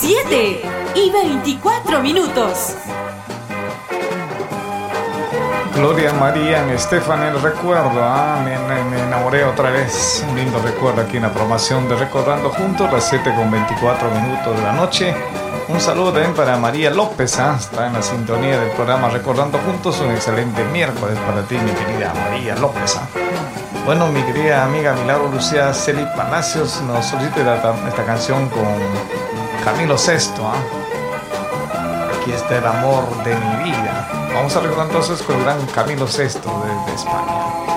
7:24. Gloria María, en Estefan, el recuerdo. Me enamoré otra vez. Un lindo recuerdo aquí en la programación de Recordando Juntos, las 7:24 de la noche. Un saludo también para María López, está en la sintonía del programa Recordando Juntos. Un excelente miércoles para ti, mi querida María López. Bueno, mi querida amiga Milagro Lucía Celi Palacios nos solicita esta canción con Camilo Sesto. Aquí está el amor de mi vida. Vamos a recordar entonces con el gran Camilo Sesto desde España.